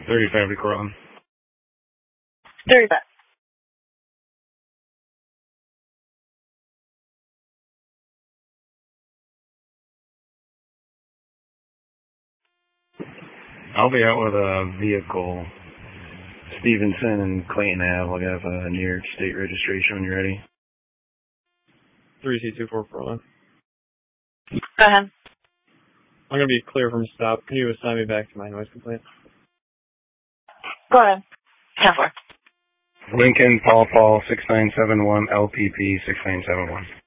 35 to Cortland. 35. I'll be out with a vehicle. Stevenson and Clayton Ave. I'll have a New York State registration when you're ready. 3C24 Portland. Go ahead. I'm going to be clear from stop. Can you assign me back to my noise complaint? Go ahead. 10-4. Lincoln Paul 6971 LPP 6971.